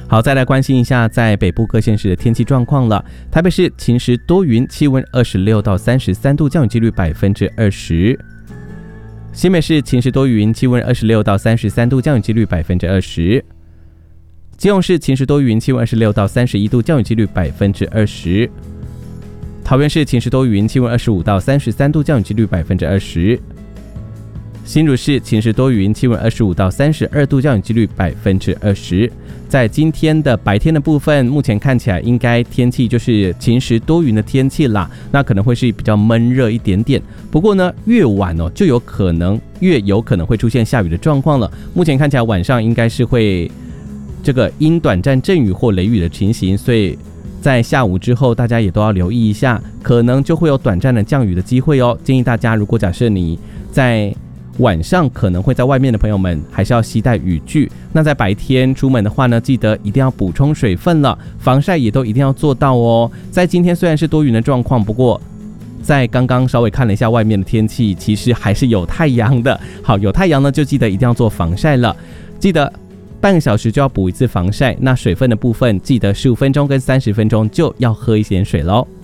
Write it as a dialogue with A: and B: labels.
A: 好，再来关心一下在北部各县市的天气状况了。台北市晴时多云，气温26到33度，降雨几率20%。新北市晴时多云，气温26到33度，降雨几率20%。基隆市晴时多云，气温26到31度，降雨几率20%。桃园市晴时多云，气温25到33度，降雨几率20%。新竹市晴时多云，气温25到32度，降雨几率20%。在今天的白天的部分，目前看起来应该天气就是晴时多云的天气啦，那可能会是比较闷热一点点。不过呢，越晚就越有可能会出现下雨的状况了。目前看起来晚上应该是会这个因短暂阵雨或雷雨的情形，所以在下午之后，大家也都要留意一下，可能就会有短暂的降雨的机会哦。建议大家，如果假设你在晚上可能会在外面的朋友们，还是要携带雨具。那在白天出门的话呢，记得一定要补充水分了，防晒也都一定要做到哦。在今天虽然是多云的状况，不过在刚刚稍微看了一下外面的天气，其实还是有太阳的。好，有太阳呢，就记得一定要做防晒了，记得半个小时就要补一次防晒。那水分的部分，记得15分钟跟30分钟就要喝一点水咯。